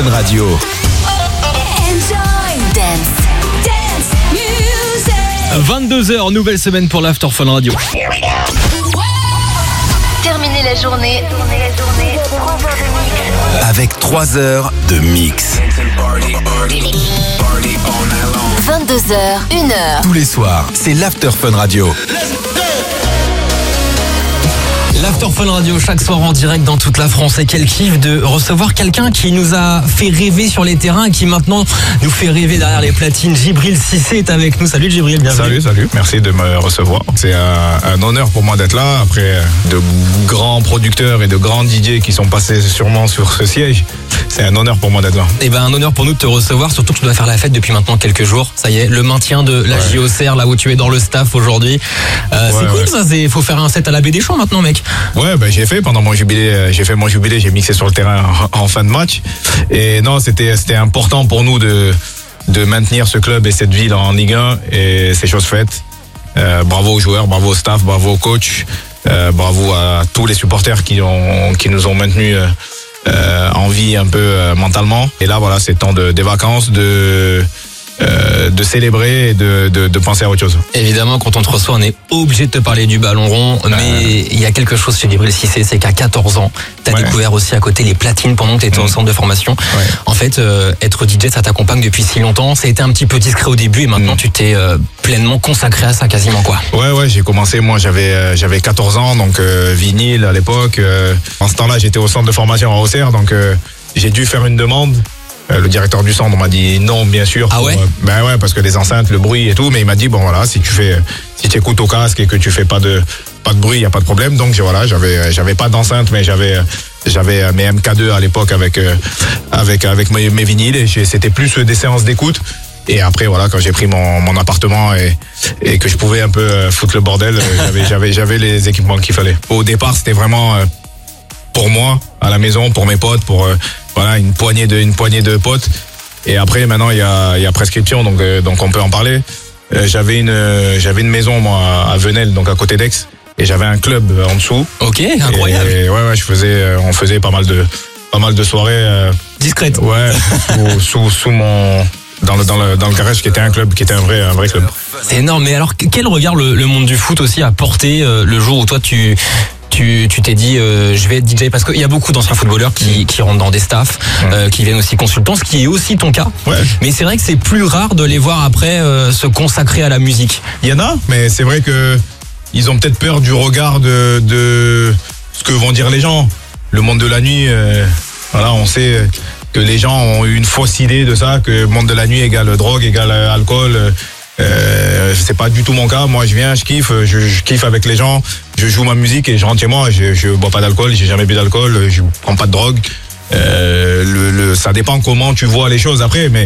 Fun Radio. Enjoy dance music. 22h, nouvelle semaine pour l'After Fun Radio. Terminer la journée. Avec 3 heures de mix. 22h, 1h. Tous les soirs, c'est l'After Fun Radio. L'After Fun Radio chaque soir en direct dans toute la France. Et quel kiff de recevoir quelqu'un qui nous a fait rêver sur les terrains et qui maintenant nous fait rêver derrière les platines. Djibril Cissé est avec nous. Salut Djibril, bienvenue. Salut, merci de me recevoir. C'est un honneur pour moi d'être là après de grands producteurs et de grands DJ qui sont passés sûrement sur ce siège. C'est un honneur pour moi d'être là. Et ben un honneur pour nous de te recevoir, surtout que tu dois faire la fête depuis maintenant quelques jours. Ça y est, le maintien de la JOCR, là où tu es dans le staff aujourd'hui. C'est cool ça, faut faire un set à la Baie des Champs maintenant mec. Ouais, j'ai fait pendant mon jubilé, j'ai mixé sur le terrain en fin de match. Et non, c'était important pour nous de maintenir ce club et cette ville en Ligue 1 et c'est chose faite. Bravo aux joueurs, bravo au staff, bravo aux coachs, bravo à tous les supporters qui nous ont maintenus en vie un peu mentalement. Et là voilà, c'est temps des vacances, de célébrer et de penser à autre chose. Évidemment, quand on te reçoit, on est obligé de te parler du ballon rond, mais il y a quelque chose chez Djibril Cissé, c'est qu'à 14 ans, t'as découvert aussi à côté les platines pendant que t'étais au centre de formation. En fait, être DJ, ça t'accompagne depuis si longtemps. Ça a été un petit peu discret au début et maintenant tu t'es pleinement consacré à ça quasiment quoi. Ouais, j'ai commencé, moi j'avais 14 ans, donc vinyle à l'époque. En ce temps-là, j'étais au centre de formation à Auxerre, donc j'ai dû faire une demande. Le directeur du centre m'a dit non, bien sûr. Ah ouais? Ben ouais, parce que les enceintes, le bruit et tout, mais il m'a dit bon voilà, si tu écoutes au casque et que tu fais pas de bruit, y a pas de problème. Donc voilà, j'avais pas d'enceinte, mais j'avais mes MK2 à l'époque avec mes vinyles et c'était plus des séances d'écoute. Et après voilà, quand j'ai pris mon appartement et que je pouvais un peu foutre le bordel, j'avais les équipements qu'il fallait. Au départ, c'était vraiment pour moi, à la maison, pour mes potes, pour voilà une poignée de potes. Et après maintenant il y a prescription, donc on peut en parler. J'avais une maison moi à Venelle, donc à côté d'Aix, et j'avais un club en dessous. Ok, incroyable. Et on faisait pas mal de soirées discrètes. Ouais, sous mon dans le garage qui était un club, qui était un vrai club. C'est énorme. Mais alors quel regard le monde du foot aussi a porté le jour où toi tu t'es dit je vais être DJ, parce qu'il y a beaucoup d'anciens footballeurs qui rentrent dans des staffs, qui viennent aussi consultants, ce qui est aussi ton cas. Ouais. Mais c'est vrai que c'est plus rare de les voir après se consacrer à la musique. Il y en a, mais c'est vrai que ils ont peut-être peur du regard de ce que vont dire les gens. Le monde de la nuit, voilà, on sait que les gens ont eu une fausse idée de ça, que le monde de la nuit égale drogue, égale alcool. C'est pas du tout mon cas. Moi je viens, je kiffe avec les gens, je joue ma musique et je rentre chez moi. Je bois pas d'alcool, j'ai jamais bu d'alcool, je prends pas de drogue. Ça dépend comment tu vois les choses après, mais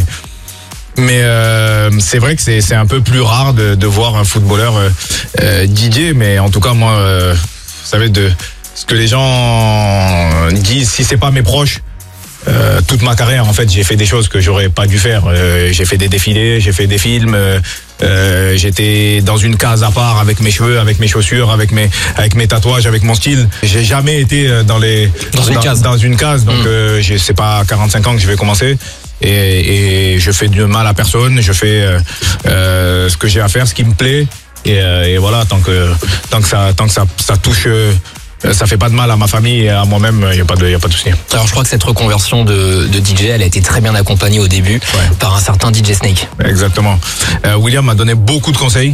c'est vrai que c'est un peu plus rare de voir un footballeur DJ. Mais en tout cas moi, vous savez, de ce que les gens disent, si c'est pas mes proches, toute ma carrière en fait j'ai fait des choses que j'aurais pas dû faire. J'ai fait des défilés, j'ai fait des films, j'étais dans une case à part avec mes cheveux, avec mes chaussures, avec mes tatouages, avec mon style. J'ai jamais été dans une case. Donc c'est pas à 45 ans que je vais commencer. Et je fais du mal à personne, je fais ce que j'ai à faire, ce qui me plaît, et voilà, tant que ça touche, ça fait pas de mal à ma famille et à moi-même, il y a pas de souci. Alors je crois que cette reconversion de DJ, elle a été très bien accompagnée au début par un certain DJ Snake. Exactement. William m'a donné beaucoup de conseils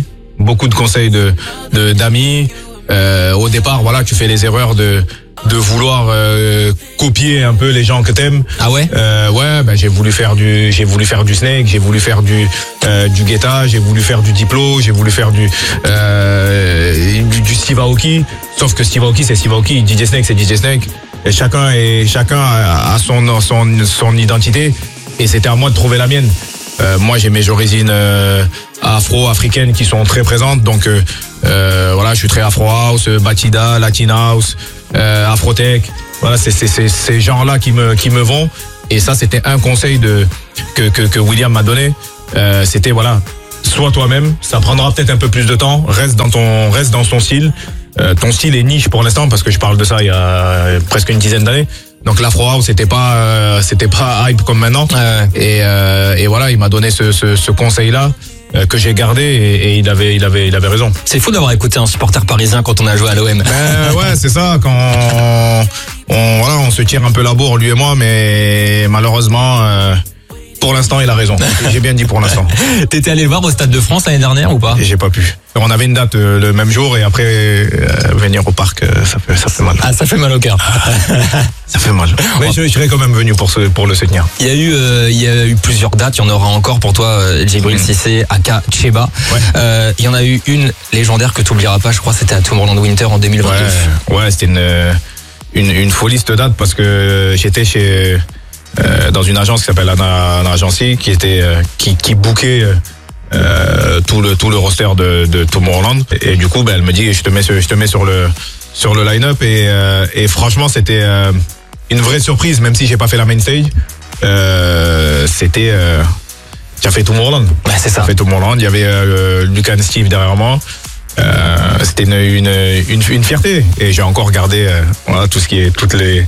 d'amis. Au départ, voilà, tu fais les erreurs de vouloir copier un peu les gens que t'aimes. Ah ouais? Ouais, j'ai voulu faire du Snake, j'ai voulu faire du Guetta, j'ai voulu faire du Diplo, j'ai voulu faire du Steve Aoki. Sauf que Steve Aoki c'est Steve Aoki, DJ Snake c'est DJ Snake. Et chacun a son identité. Et c'était à moi de trouver la mienne. Moi j'ai mes origines afro-africaines qui sont très présentes, donc voilà, je suis très afro house, batida, latin house, afrotech. Voilà, c'est ces genres-là qui me vont. Et ça, c'était un conseil que William m'a donné. C'était voilà, sois toi-même. Ça prendra peut-être un peu plus de temps. Reste dans ton style. Ton style est niche pour l'instant parce que je parle de ça il y a presque une dizaine d'années. Donc l'Afro House, c'était pas hype comme maintenant. Et voilà, il m'a donné ce conseil-là que j'ai gardé et il avait raison. C'est fou d'avoir écouté un supporter parisien quand on a joué à l'OM. Ouais, c'est ça. Quand on se tire un peu la bourre, lui et moi, mais malheureusement. Pour l'instant, il a raison. J'ai bien dit pour l'instant. T'étais allé le voir au Stade de France l'année dernière ou pas? J'ai pas pu. On avait une date le même jour et après venir au parc, ça fait mal. Ah, ça fait mal au cœur. Ça fait mal. Mais je serais quand même venu pour le soutenir. Il y a eu plusieurs dates. Il y en aura encore pour toi, Djibril Cissé, aka Cheba. Ouais. Il y en a eu une légendaire que tu oublieras pas. Je crois c'était à Tomorrowland Winter en 2022. Ouais, c'était une folie cette date parce que j'étais dans une agence qui s'appelle Anna Agency qui bookait tout le roster de Tomorrowland et du coup elle me dit je te mets sur le line-up et franchement c'était une vraie surprise même si j'ai pas fait la main stage. C'était j'ai fait Tomorrowland. Ouais, c'est ça. J'ai fait Tomorrowland, il y avait Lucas et Steve derrière moi. C'était une fierté et j'ai encore gardé voilà tout ce qui est toutes les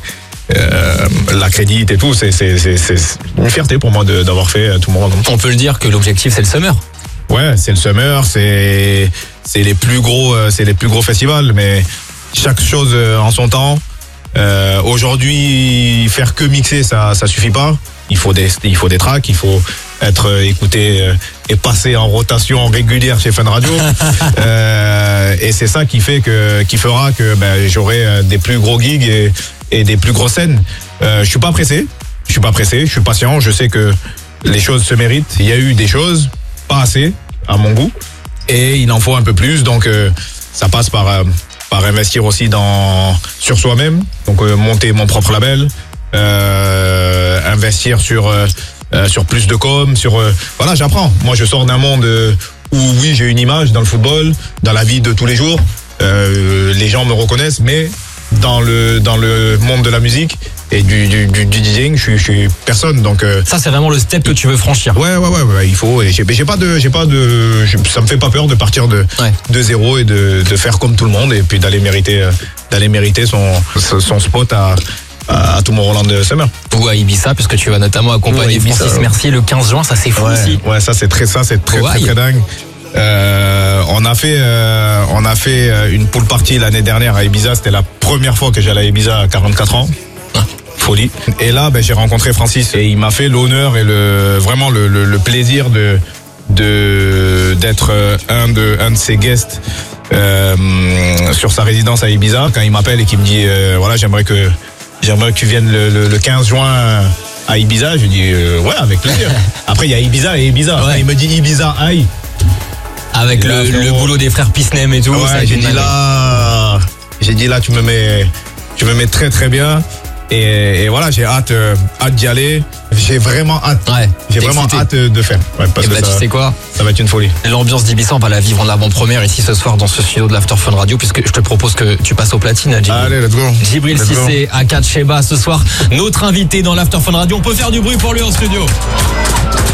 la crédit et tout, c'est une fierté pour moi d'avoir fait tout le monde. On peut le dire que l'objectif c'est le Summer. Ouais, c'est le Summer, c'est les plus gros festivals, mais chaque chose en son temps. Aujourd'hui, faire que mixer, ça suffit pas. Il faut des tracks, il faut être écouté et passer en rotation régulière chez Fun Radio. Et c'est ça qui fera que j'aurai des plus gros gigs et des plus grosses scènes. Je suis pas pressé, je suis patient, je sais que les choses se méritent. Il y a eu des choses, pas assez à mon goût, et il en faut un peu plus. Donc ça passe par investir aussi sur soi-même. Donc monter mon propre label, investir sur plus de com, voilà, j'apprends. Moi, je sors d'un monde où oui, j'ai une image dans le football, dans la vie de tous les jours. Les gens me reconnaissent, mais dans le monde de la musique et du DJing, je suis personne. Donc ça, c'est vraiment le step que tu veux franchir. Ouais, il faut. Et ça me fait pas peur de partir de zéro et de faire comme tout le monde et puis d'aller mériter son spot à Tomorrowland Summer. Ou à Ibiza, puisque tu vas notamment accompagner Francis Mercier le 15 juin, ça c'est fou aussi. Ouais, ça c'est très dingue. On a fait une pool party l'année dernière à Ibiza. C'était la première fois que j'allais à Ibiza à 44 ans. Folie. Et là, j'ai rencontré Francis et il m'a fait l'honneur et vraiment le plaisir d'être un de ses guests sur sa résidence à Ibiza. Quand il m'appelle et qu'il me dit voilà, j'aimerais que tu viennes le 15 juin à Ibiza, je dis ouais, avec plaisir. Après il y a Ibiza et Ibiza. Ouais. Il me dit Ibiza aïe. Avec le boulot des frères Pisnem et tout. Ouais, j'ai dit là tu me mets très très bien. Et voilà, j'ai hâte d'y aller. J'ai vraiment hâte. Ouais, j'ai vraiment hâte de faire. Ouais, parce que tu sais quoi, ça va être une folie. L'ambiance d'Ibiza, on va la vivre en avant-première ici ce soir dans ce studio de l'After Fun Radio, puisque je te propose que tu passes au platine. Allez, let's go. Djibril Cissé, aka Cheba ce soir, notre invité dans l'After Fun Radio. On peut faire du bruit pour lui en studio.